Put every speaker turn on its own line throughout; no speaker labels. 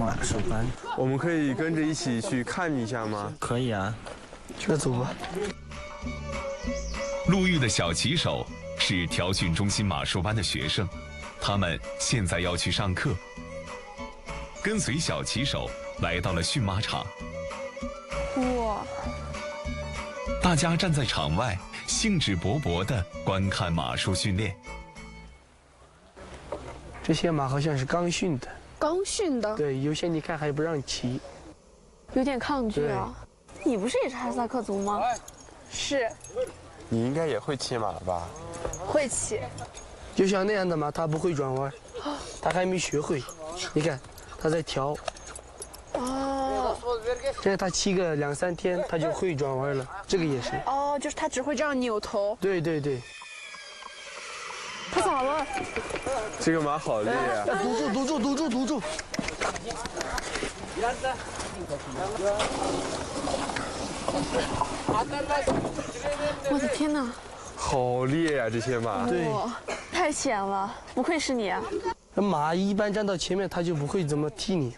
马术班。
我们可以跟着一起去看一下吗？
可以啊，那走吧。
陆玉的小骑手是调训中心马术班的学生，他们现在要去上课。跟随小骑手来到了驯马场。
哇！
大家站在场外，兴致勃勃地观看马术训练。
这些马好像是刚驯的。
刚驯的？
对，有些你看还不让骑，
有点抗拒啊。你不是也是哈萨克族吗？是。
你应该也会骑马吧？
会骑。
就像那样的马，它不会转弯，它还没学会。你看，它在调。
哦。
这样它骑个2、3天，它就会转弯了。这个也是。
哦，就是它只会这样扭头。
对对对。
它咋了？
这个马好累啊！
堵住，堵住，堵住，堵住！
我的天哪！
好烈啊，这些马！
对，
太险了，不愧是你啊！
马一般站到前面，它就不会怎么踢你。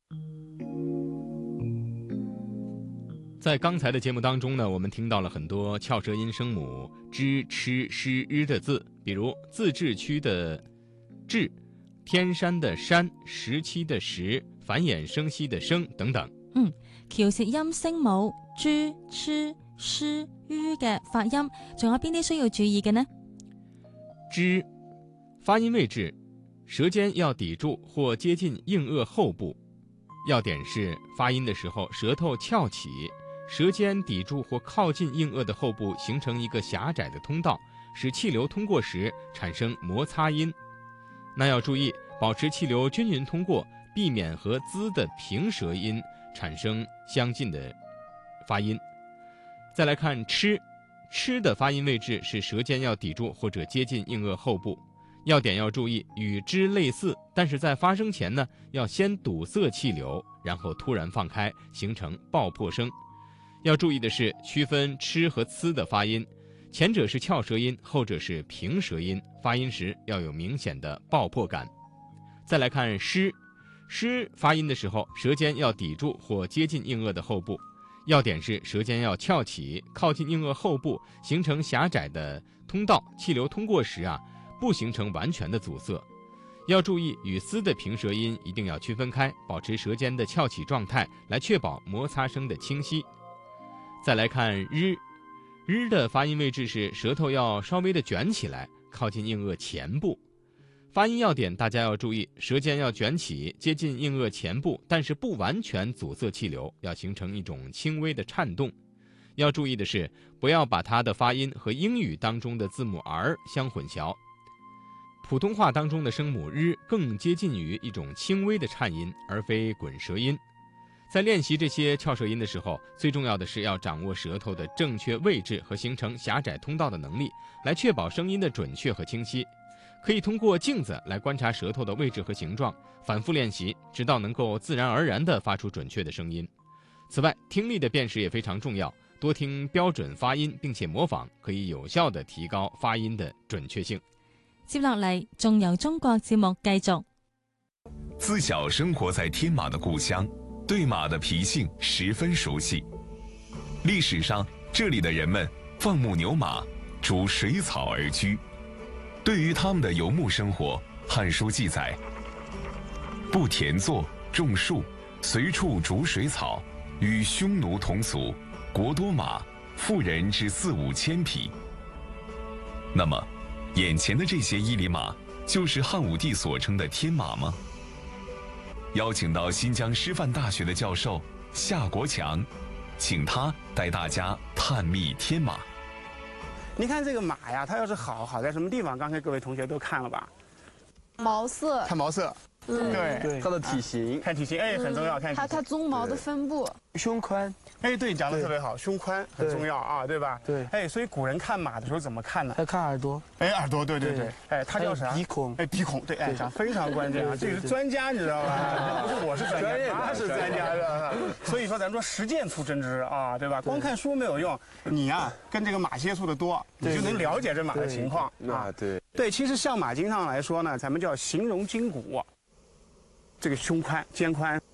在刚才的节目当中呢，我们听到了很多翘舌音声母支、吃、诗、日的字，比如自治区的治、天山的山、时期的时、繁衍生息的生等等。
翹舌音聲母朱、出、書、於嘅發音，仲有邊啲需要注意嘅呢？
支發音位置，舌尖要抵住或接近硬腭後部，要點是發音的時候舌頭翹起，舌尖抵住或靠近硬腭的後部，形成一個狹窄的通道，使氣流通過時產生摩擦音。那要注意保持氣流均勻通過，避免和滋的平舌音產生相近的發音。再來看吃，吃的發音位置是舌尖要抵住或者接近硬腭後部，要點要注意與之類似，但是在發聲前呢，要先堵塞氣流，然後突然放開，形成爆破聲。要注意的是區分吃和呲的發音，前者是翹舌音，後者是平舌音，發音時要有明顯的爆破感。再來看詩，詩發音的時候，舌尖要抵住或接近硬腭的後部，要點是舌尖要翹起，靠近硬腭後部，形成狹窄的通道，氣流通過時不形成完全的阻塞。要注意與嘶的平舌音一定要區分開，保持舌尖的翹起狀態，來確保摩擦聲的清晰。再來看日，日的發音位置是舌頭要稍微的捲起來，靠近硬腭前部。發音要點大家要注意，舌尖要捲起，接近硬腭前部，但是不完全阻塞氣流，要形成一種輕微的顫動。要注意的是，不要把它的發音和英語當中的字母 R 相混淆。普通話當中的聲母日更接近於一種輕微的顫音，而非滾舌音。在練習這些翹舌音的時候，最重要的是要掌握舌頭的正確位置和形成狹窄通道的能力，來確保聲音的準確和清晰。可以通過鏡子來觀察舌頭的位置和形狀，反覆練習，直到能夠自然而然地發出準確的聲音。此外，聽力的辨識也非常重要，多聽標準發音並且模仿，可以有效地提高發音的準確性。
接落嚟，仲由中國節目繼續。
自小生活在天馬的故鄉，對馬的脾性十分熟悉。歷史上，這裡的人們放牧牛馬，逐水草而居。對於他們的游牧生活，《漢書》記載：不田作，種樹，隨處逐水草，與匈奴同俗，國多馬，婦人之4、5千匹。那麼，眼前的這些伊犁馬，就是漢武帝所稱的天馬嗎？邀請到新疆師範大學的教授夏國強，請他帶大家探秘天馬。
你看这个马呀，它要是好在什么地方？刚才各位同学都看了吧？
毛色，
看毛色，
对，它的体型，
看体型，哎，很重要，看体型。
它鬃毛的分布，
胸宽，
哎，对，讲得特别好，胸宽很重要啊，对吧？
对，
哎，所以古人看马的时候怎么看呢？
还看耳朵，
哎，耳朵，对，哎，它叫啥？
鼻孔，
哎，鼻孔，对，哎，讲非常关键啊，这个是专家，你知道吧？不是我是专家，他是专家的。所以说，咱说实践出真知啊，对吧？光看书没有用，你呀跟这个马接触的多，你就能了解这马的情况啊。对，其实相马经上来说呢，咱们叫形容筋骨，这个胸宽、肩宽。